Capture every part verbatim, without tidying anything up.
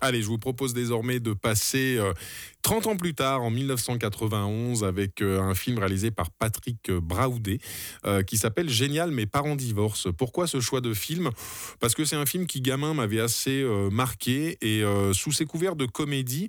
Allez, je vous propose désormais de passer euh, trente ans plus tard, en mille neuf cent quatre-vingt-onze, avec euh, un film réalisé par Patrick Braoudé, euh, qui s'appelle Génial, mes parents divorcent. Pourquoi ce choix de film ? Parce que c'est un film qui, gamin, m'avait assez euh, marqué, et euh, sous ses couverts de comédie,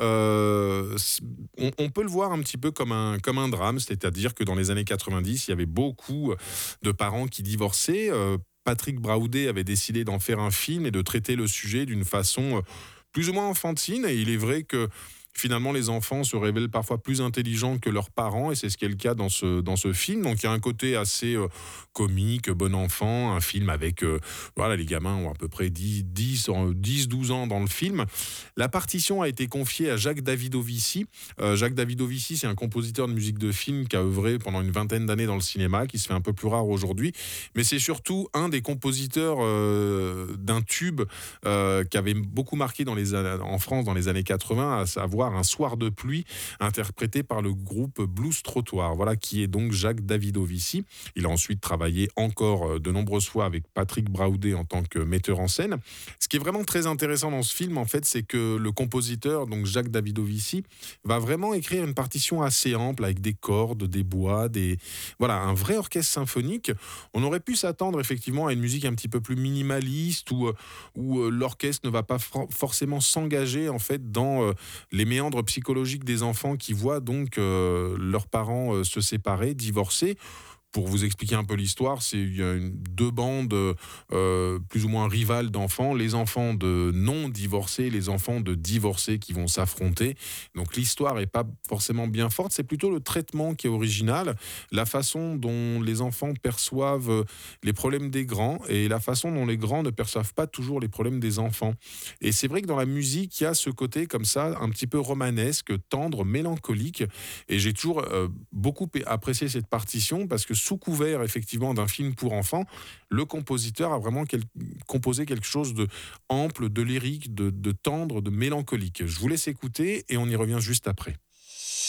euh, on, on peut le voir un petit peu comme un, comme un drame, c'est-à-dire que dans les années quatre-vingt-dix, il y avait beaucoup de parents qui divorçaient. Euh, Patrick Braoudé avait décidé d'en faire un film et de traiter le sujet d'une façon euh, plus ou moins enfantine, et il est vrai que finalement les enfants se révèlent parfois plus intelligents que leurs parents, et c'est ce qui est le cas dans ce, dans ce film. Donc il y a un côté assez euh, comique, bon enfant, un film avec, euh, voilà, les gamins ont à peu près dix, dix, dix, douze ans dans le film. La partition a été confiée à Jacques Davidovici. Euh, Jacques Davidovici, c'est un compositeur de musique de film qui a œuvré pendant une vingtaine d'années dans le cinéma, qui se fait un peu plus rare aujourd'hui, mais c'est surtout un des compositeurs euh, d'un tube euh, qui avait beaucoup marqué dans les, en France dans les années quatre-vingts, à savoir Un soir de pluie, interprété par le groupe Blues Trottoir. Voilà qui est donc Jacques Davidovici. Il a ensuite travaillé encore de nombreuses fois avec Patrick Braoudé en tant que metteur en scène. Ce qui est vraiment très intéressant dans ce film, en fait, c'est que le compositeur, donc Jacques Davidovici, va vraiment écrire une partition assez ample avec des cordes, des bois, des voilà, un vrai orchestre symphonique. On aurait pu s'attendre effectivement à une musique un petit peu plus minimaliste, où, où l'orchestre ne va pas for- forcément s'engager en fait dans euh, les méandres psychologiques des enfants qui voient donc euh, leurs parents euh, se séparer, divorcer. Pour vous expliquer un peu l'histoire, c'est il y a une, deux bandes euh, plus ou moins rivales d'enfants, les enfants de non divorcés, les enfants de divorcés qui vont s'affronter. Donc l'histoire est pas forcément bien forte, c'est plutôt le traitement qui est original, la façon dont les enfants perçoivent les problèmes des grands et la façon dont les grands ne perçoivent pas toujours les problèmes des enfants. Et c'est vrai que dans la musique, il y a ce côté comme ça, un petit peu romanesque, tendre, mélancolique. Et j'ai toujours euh, beaucoup apprécié cette partition parce que sous couvert effectivement d'un film pour enfants, le compositeur a vraiment quel- composé quelque chose de ample, de lyrique, de, de tendre, de mélancolique. Je vous laisse écouter et on y revient juste après.